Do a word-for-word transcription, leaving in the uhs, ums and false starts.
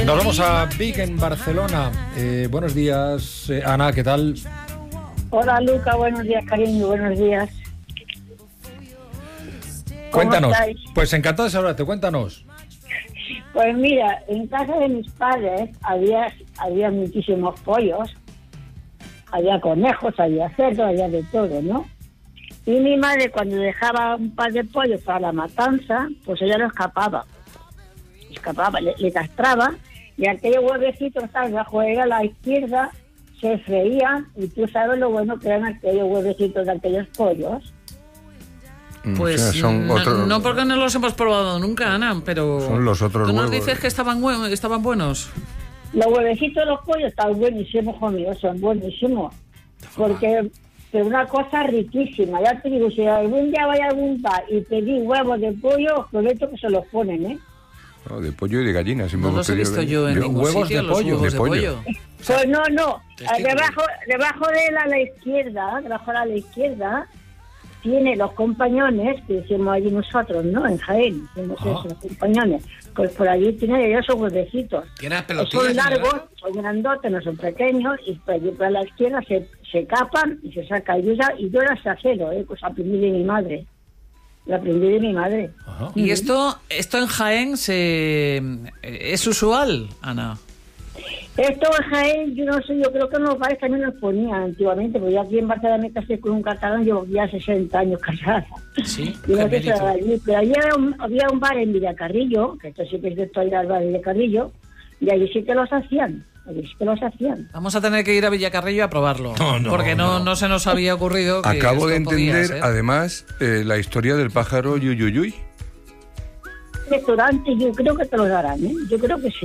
Nos vamos a Vic, en Barcelona. Eh, buenos días, eh, Ana, ¿qué tal? Hola, Luca, buenos días, cariño, buenos días. Cuéntanos. Estáis? Pues encantado de saludarte, cuéntanos. Pues mira, en casa de mis padres había, había muchísimos pollos, había conejos, había cerdos, había de todo, ¿no? Y mi madre, cuando dejaba un par de pollos para la matanza, pues ella lo escapaba. Escapaba, le, le castraba, y aquellos huevecitos que estaban bajo ella a la izquierda se freían, y tú sabes lo bueno que eran aquellos huevecitos de aquellos pollos. Pues o sea, son no, otros... no porque no los hemos probado nunca, Ana, pero son los otros tú nos huevos. dices que estaban, hue- estaban buenos. Los huevecitos de los pollos están buenísimos, conmigo, son buenísimos. Porque es una cosa riquísima. Ya te digo, si algún día vaya a algún bar y pedí huevos de pollo, os prometo que se los ponen, ¿eh? No, de pollo y de gallina. No los he visto yo en ningún huevos sitio, de los pollo, huevos de de pollo. pollo. Pues no, no. Testículos. Debajo, debajo de él a la izquierda, debajo de la izquierda, tiene los compañones, que decimos allí nosotros, ¿no? En Jaén, decimos Ah. eso, los compañones. Pues por allí tiene esos huevecitos. Tienes pelotillas. Son largos, ¿verdad? son grandotes, no son pequeños, y por allí por la izquierda se, se capan y se saca. Y yo, ya- y yo las acero, ¿eh? Pues aprendí de mi madre. La aprendí de mi madre. Ajá. ¿Y esto, esto en Jaén se es usual, Ana? Esto en Jaén, yo no sé, yo creo que en los bares también los ponían antiguamente, porque yo aquí en Barcelona me casé con un catalán, llevo ya sesenta años casada. Sí, Y no qué sé si mérito. era de allí, pero allí había un, había un bar en Villacarrillo, que esto sí que es de esto ir al bar de Villacarrillo, y allí sí que los hacían, allí sí que los hacían. Vamos a tener que ir a Villacarrillo a probarlo. No, no, porque no, no. no se nos había ocurrido que Acabo de esto podía entender, ser. además, eh, la historia del pájaro Yuyuyuy. Restaurante, yo creo que te lo darán, ¿eh? Yo creo que sí.